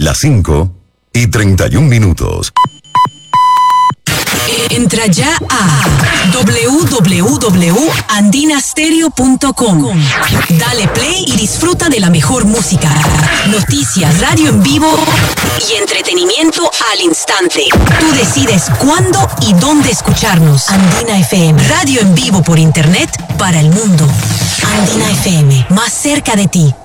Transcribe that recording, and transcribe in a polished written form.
Las 5:31. Entra ya a www.andinastereo.com. Dale play y disfruta de la mejor música, noticias, radio en vivo y entretenimiento al instante. Tú decides cuándo y dónde escucharnos. Andina FM, radio en vivo por internet para el mundo. Andina FM, más cerca de ti.